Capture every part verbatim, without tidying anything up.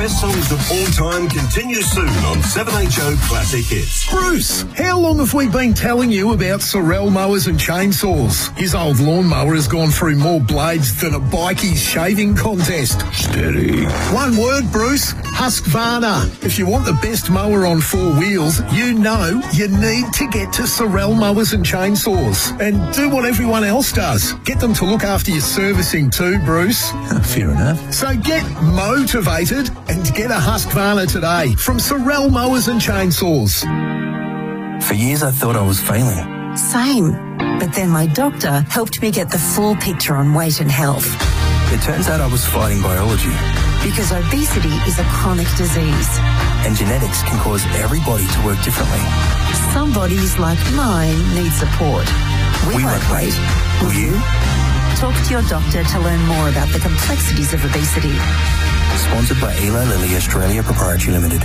best songs of all time continues soon on seven H O Classic Hits. Bruce, how long have we been telling you about Sorel mowers and chainsaws? His old lawnmower has gone through more blades than a bikie's shaving contest. Steady. One word, Bruce. Husqvarna. If you want the best mower on four wheels, you know you need to get to Sorel mowers and chainsaws. And do what everyone else does. Get them to look after your servicing too, Bruce. Fair enough. So get motivated and get a Husqvarna today from Sorel Mowers and Chainsaws. For years I thought I was failing. Same. But then my doctor helped me get the full picture on weight and health. It turns out I was fighting biology. Because obesity is a chronic disease. And genetics can cause every body to work differently. Some bodies, like mine, need support. We, we won't wait. Will you? Talk to your doctor to learn more about the complexities of obesity. Sponsored by Eli Lilly Australia Proprietary Limited.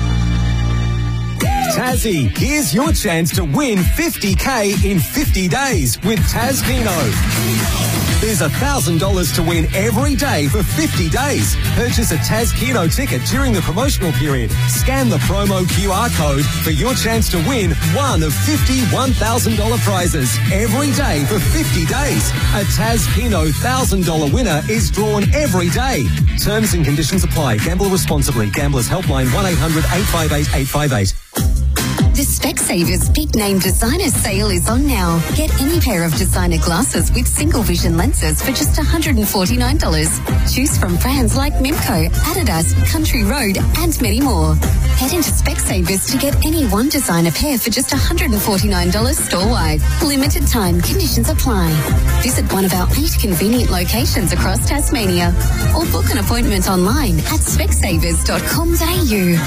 Tassie, here's your chance to win fifty K in fifty days with Tas Keno. There's one thousand dollars to win every day for fifty days. Purchase a Tas Keno ticket during the promotional period. Scan the promo Q R code for your chance to win one of fifty one thousand dollars prizes every day for fifty days. A Tas Keno one thousand dollars winner is drawn every day. Terms and conditions apply. Gamble responsibly. Gamblers Helpline one eight hundred eight five eight eight five eight. The Specsavers Big Name Designer Sale is on now. Get any pair of designer glasses with single vision lenses for just one hundred forty-nine dollars. Choose from brands like Mimco, Adidas, Country Road, and many more. Head into Specsavers to get any one designer pair for just one hundred forty-nine dollars store-wide. Limited time, conditions apply. Visit one of our eight convenient locations across Tasmania or book an appointment online at specsavers dot com dot a u.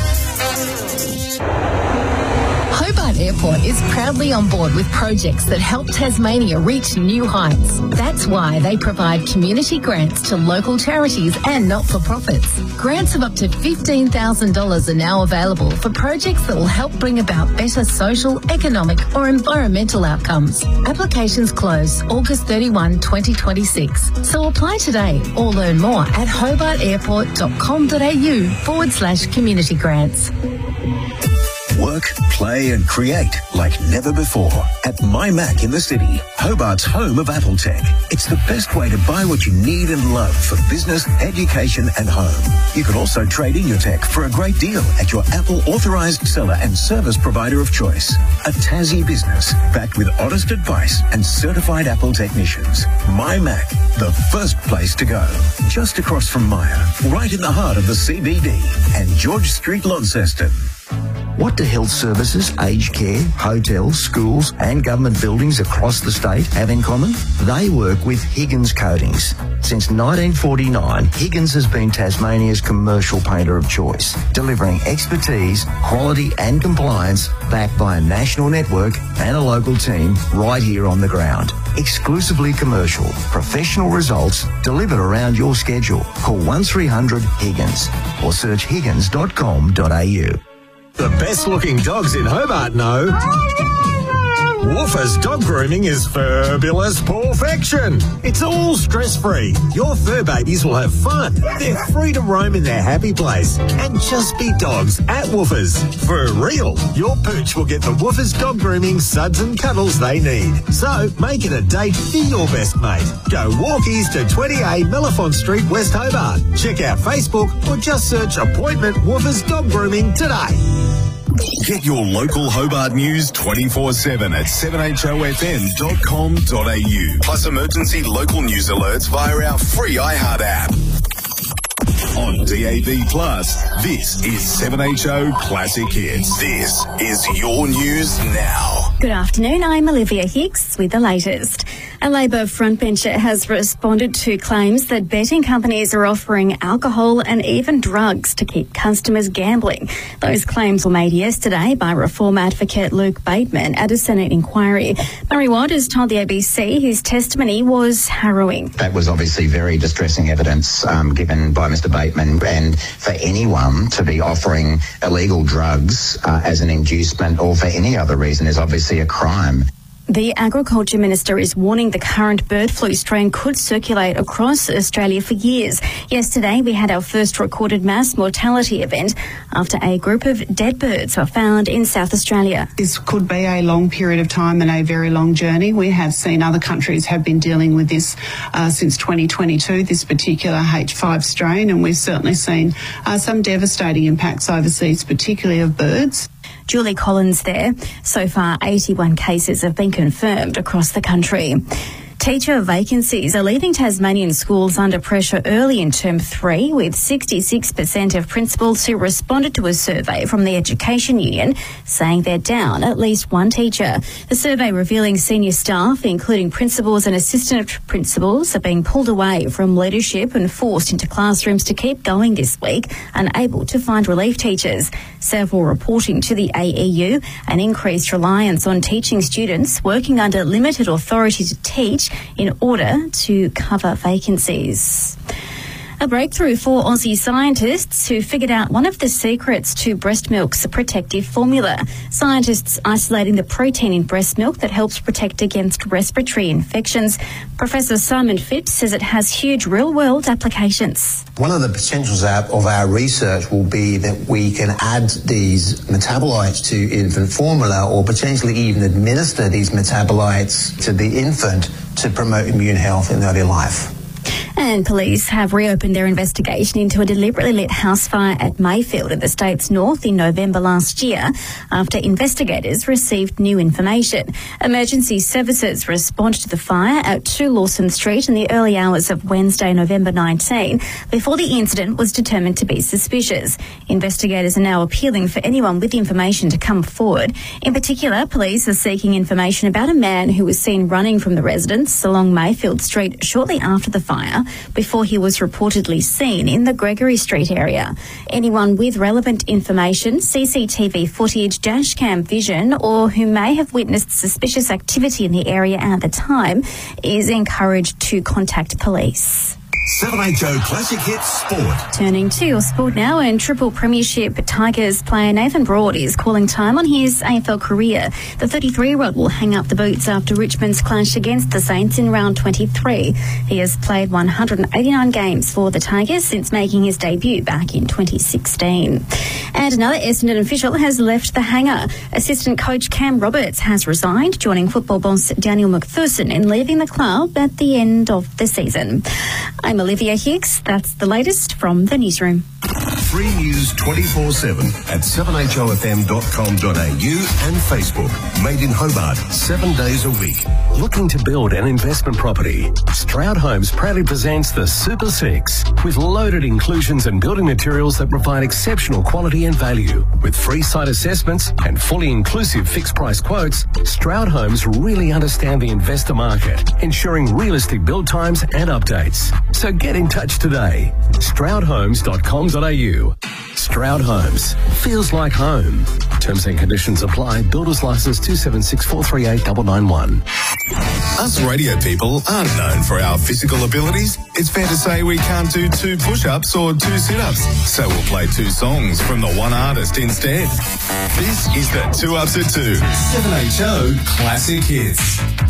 Hobart Airport is proudly on board with projects that help Tasmania reach new heights. That's why they provide community grants to local charities and not-for-profits. Grants of up to fifteen thousand dollars are now available for projects that will help bring about better social, economic or environmental outcomes. Applications close August thirty-first, twenty twenty-six. So apply today or learn more at hobart airport dot com dot a u forward slash community grants. Work, play and create like never before at My Mac in the City, Hobart's home of Apple Tech. It's the best way to buy what you need and love for business, education and home. You can also trade in your tech for a great deal at your Apple authorised seller and service provider of choice. A Tassie business backed with honest advice and certified Apple technicians. My Mac, the first place to go. Just across from Myer, right in the heart of the C B D and George Street, Launceston. What do health services, aged care, hotels, schools and government buildings across the state have in common? They work with Higgins Coatings. Since nineteen forty-nine, Higgins has been Tasmania's commercial painter of choice, delivering expertise, quality and compliance backed by a national network and a local team right here on the ground. Exclusively commercial, professional results delivered around your schedule. Call one three hundred Higgins or search higgins dot com dot a u. The best looking dogs in Hobart know Woofers Dog Grooming is fabulous perfection. It's all stress-free. Your fur babies will have fun. They're free to roam in their happy place and just be dogs at Woofers. For real, your pooch will get the Woofers Dog Grooming suds and cuddles they need. So make it a date for your best mate. Go walkies to twenty A Mellifont Street, West Hobart. Check out Facebook or just search Appointment Woofers Dog Grooming today. Get your local Hobart news twenty-four seven at seven h o f m dot com dot a u. Plus emergency local news alerts via our free iHeart app. On D A B Plus, this is seven H O Classic Hits. This is your news now. Good afternoon, I'm Olivia Hicks with the latest. A Labor frontbencher has responded to claims that betting companies are offering alcohol and even drugs to keep customers gambling. Those claims were made yesterday by Reform advocate Luke Bateman at a Senate inquiry. Murray Waters told the A B C his testimony was harrowing. That was obviously very distressing evidence um, given by Mister Bateman, and for anyone to be offering illegal drugs uh, as an inducement or for any other reason is obviously a crime. The Agriculture Minister is warning the current bird flu strain could circulate across Australia for years. Yesterday, we had our first recorded mass mortality event after a group of dead birds were found in South Australia. This could be a long period of time and a very long journey. We have seen other countries have been dealing with this uh, since twenty twenty-two, this particular H five strain, and we've certainly seen uh, some devastating impacts overseas, particularly of birds. Julie Collins there. So far, eighty-one cases have been confirmed across the country. Teacher vacancies are leaving Tasmanian schools under pressure early in term three, with sixty-six percent of principals who responded to a survey from the Education Union saying they're down at least one teacher. The survey revealing senior staff, including principals and assistant principals, are being pulled away from leadership and forced into classrooms to keep going this week, unable to find relief teachers. Several reporting to the A E U an increased reliance on teaching students working under limited authority to teach in order to cover vacancies. A breakthrough for Aussie scientists who figured out one of the secrets to breast milk's protective formula. Scientists isolating the protein in breast milk that helps protect against respiratory infections. Professor Simon Phipps says it has huge real-world applications. One of the potentials of our research will be that we can add these metabolites to infant formula, or potentially even administer these metabolites to the infant to promote immune health in early life. And police have reopened their investigation into a deliberately lit house fire at Mayfield in the state's north in November last year after investigators received new information. Emergency services responded to the fire at two Lawson Street in the early hours of Wednesday, November nineteenth, before the incident was determined to be suspicious. Investigators are now appealing for anyone with information to come forward. In particular, police are seeking information about a man who was seen running from the residence along Mayfield Street shortly after the fire, before he was reportedly seen in the Gregory Street area. Anyone with relevant information, C C T V footage, dashcam vision, or who may have witnessed suspicious activity in the area at the time is encouraged to contact police. seven H O Classic Hits Sport. Turning to your sport now, and Triple Premiership Tigers player Nathan Broad is calling time on his A F L career. The thirty-three-year-old will hang up the boots after Richmond's clash against the Saints in round twenty-three. He has played one hundred eighty-nine games for the Tigers since making his debut back in twenty sixteen. And another Essendon official has left the hangar. Assistant coach Cam Roberts has resigned, joining football boss Daniel McPherson in leaving the club at the end of the season. I'm Olivia Hicks. That's the latest from the newsroom. Free news twenty-four seven at seven H O F M dot com dot A U and Facebook. Made in Hobart, seven days a week. Looking to build an investment property? Stroud Homes proudly presents the Super Six with loaded inclusions and building materials that provide exceptional quality and value. With free site assessments and fully inclusive fixed price quotes, Stroud Homes really understand the investor market, ensuring realistic build times and updates. So get in touch today. Stroud Homes dot com dot A U. Stroud Homes. Feels like home. Terms and conditions apply. Builder's license two seven six four three eight nine nine one. Us radio people aren't known for our physical abilities. It's fair to say we can't do two push-ups or two sit-ups. So we'll play two songs from the one artist instead. This is the Two Ups at Two. seven H O Classic Hits.